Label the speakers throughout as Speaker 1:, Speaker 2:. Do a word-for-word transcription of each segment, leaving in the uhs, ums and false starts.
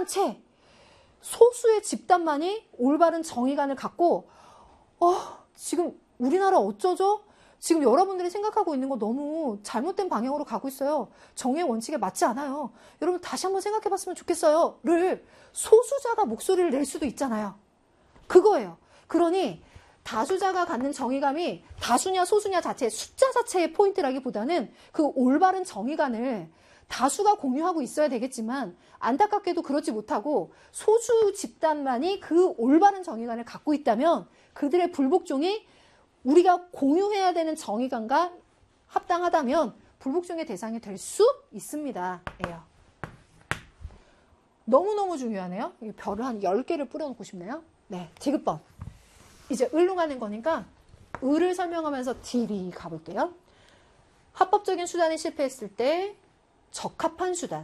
Speaker 1: 억울한 채 소수의 집단만이 올바른 정의관을 갖고 어, 지금 우리나라 어쩌죠? 지금 여러분들이 생각하고 있는 거 너무 잘못된 방향으로 가고 있어요. 정의의 원칙에 맞지 않아요. 여러분 다시 한번 생각해 봤으면 좋겠어요. 를 소수자가 목소리를 낼 수도 있잖아요. 그거예요. 그러니 다수자가 갖는 정의감이 다수냐 소수냐 자체, 숫자 자체의 포인트라기보다는 그 올바른 정의관을 다수가 공유하고 있어야 되겠지만 안타깝게도 그렇지 못하고 소수 집단만이 그 올바른 정의관을 갖고 있다면 그들의 불복종이 우리가 공유해야 되는 정의관과 합당하다면 불복종의 대상이 될 수 있습니다. 예요. 너무너무 중요하네요. 별을 한 열 개를 뿌려놓고 싶네요. 네, 디귿번. 이제 을로 가는 거니까 을을 설명하면서 딜이 가볼게요. 합법적인 수단이 실패했을 때 적합한 수단.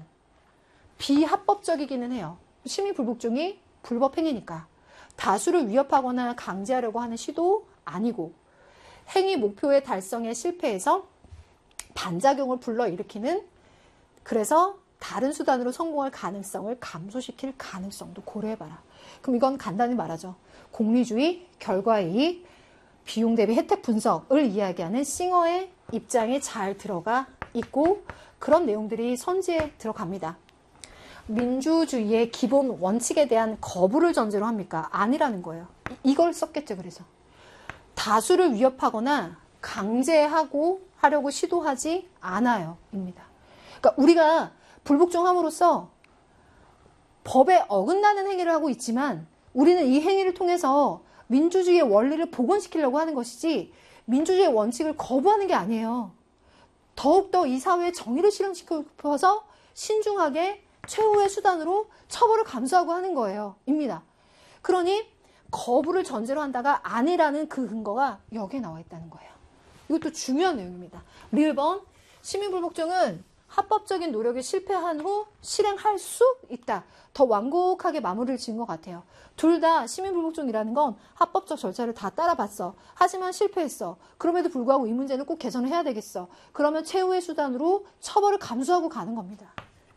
Speaker 1: 비합법적이기는 해요. 시민 불복종이 불법 행위니까. 다수를 위협하거나 강제하려고 하는 시도 아니고 행위 목표의 달성에 실패해서 반작용을 불러일으키는 그래서 다른 수단으로 성공할 가능성을 감소시킬 가능성도 고려해봐라. 그럼 이건 간단히 말하죠. 공리주의, 결과이익, 비용 대비 혜택 분석을 이야기하는 싱어의 입장이 잘 들어가 있고 그런 내용들이 선지에 들어갑니다. 민주주의의 기본 원칙에 대한 거부를 전제로 합니까? 아니라는 거예요. 이걸 썼겠죠. 그래서 다수를 위협하거나 강제하고 하려고 시도하지 않아요. 입니다. 그러니까 우리가 불복종함으로써 법에 어긋나는 행위를 하고 있지만 우리는 이 행위를 통해서 민주주의의 원리를 복원시키려고 하는 것이지 민주주의의 원칙을 거부하는 게 아니에요. 더욱더 이 사회의 정의를 실현시키고 싶어서 신중하게 최후의 수단으로 처벌을 감수하고 하는 거예요. 입니다. 그러니 거부를 전제로 한다가 아니라는 그 근거가 여기에 나와 있다는 거예요. 이것도 중요한 내용입니다. 일 번 시민불복종은 합법적인 노력이 실패한 후 실행할 수 있다. 더 완곡하게 마무리를 지은 것 같아요. 둘 다 시민불복종이라는 건 합법적 절차를 다 따라봤어. 하지만 실패했어. 그럼에도 불구하고 이 문제는 꼭 개선을 해야 되겠어. 그러면 최후의 수단으로 처벌을 감수하고 가는 겁니다.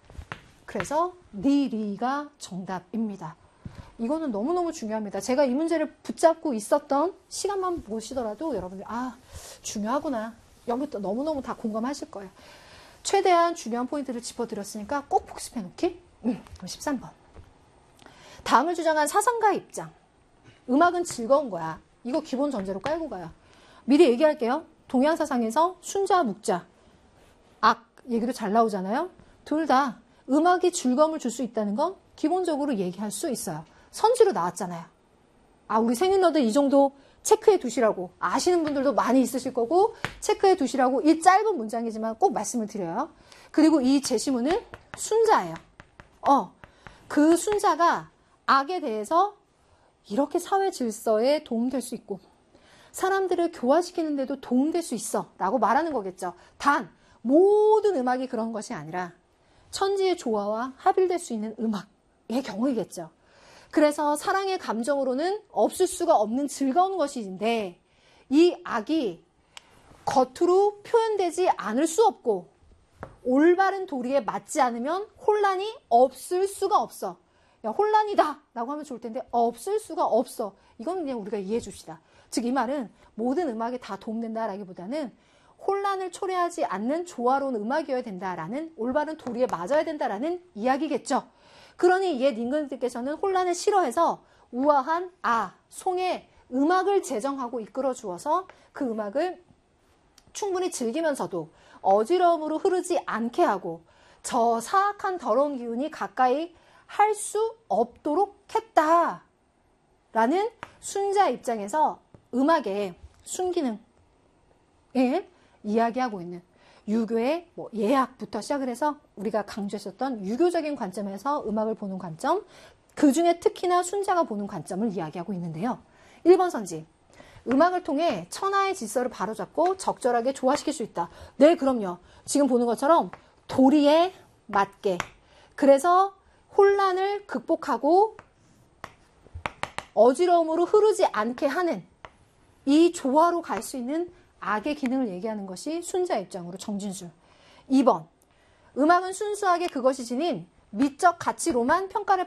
Speaker 1: 그래서 니, 리가 정답입니다. 이거는 너무너무 중요합니다. 제가 이 문제를 붙잡고 있었던 시간만 보시더라도 여러분들 아 중요하구나. 여기부터 너무너무 다 공감하실 거예요. 최대한 중요한 포인트를 짚어드렸으니까 꼭 복습해 놓기. 음, 그럼 십삼 번. 다음을 주장한 사상가의 입장. 음악은 즐거운 거야. 이거 기본 전제로 깔고 가요. 미리 얘기할게요. 동양 사상에서 순자, 묵자, 악 얘기도 잘 나오잖아요. 둘 다 음악이 즐거움을 줄 수 있다는 건 기본적으로 얘기할 수 있어요. 선지로 나왔잖아요. 아, 우리 생일너들 이 정도 체크해 두시라고 아시는 분들도 많이 있으실 거고 체크해 두시라고 이 짧은 문장이지만 꼭 말씀을 드려요. 그리고 이 제시문은 순자예요. 어, 그 순자가 악에 대해서 이렇게 사회 질서에 도움될 수 있고 사람들을 교화시키는 데도 도움될 수 있어 라고 말하는 거겠죠. 단 모든 음악이 그런 것이 아니라 천지의 조화와 합일될 수 있는 음악의 경우이겠죠. 그래서 사랑의 감정으로는 없을 수가 없는 즐거운 것인데 이 악이 겉으로 표현되지 않을 수 없고 올바른 도리에 맞지 않으면 혼란이 없을 수가 없어. 야, 혼란이다 라고 하면 좋을 텐데 없을 수가 없어. 이건 그냥 우리가 이해해 줍시다. 즉 이 말은 모든 음악에 다 도움된다라기보다는 혼란을 초래하지 않는 조화로운 음악이어야 된다라는 올바른 도리에 맞아야 된다라는 이야기겠죠. 그러니 옛 임금들께서는 혼란을 싫어해서 우아한 아, 송의 음악을 제정하고 이끌어 주어서 그 음악을 충분히 즐기면서도 어지러움으로 흐르지 않게 하고 저 사악한 더러운 기운이 가까이 할 수 없도록 했다라는 순자 입장에서 음악의 순기능에 이야기하고 있는 유교의 뭐 예학부터 시작을 해서 우리가 강조했었던 유교적인 관점에서 음악을 보는 관점, 그 중에 특히나 순자가 보는 관점을 이야기하고 있는데요. 일 번 선지. 음악을 통해 천하의 질서를 바로잡고 적절하게 조화시킬 수 있다. 네, 그럼요. 지금 보는 것처럼 도리에 맞게. 그래서 혼란을 극복하고 어지러움으로 흐르지 않게 하는 이 조화로 갈 수 있는 악의 기능을 얘기하는 것이 순자 입장으로 정진술. 이 번. 음악은 순수하게 그것이 지닌 미적 가치로만 평가를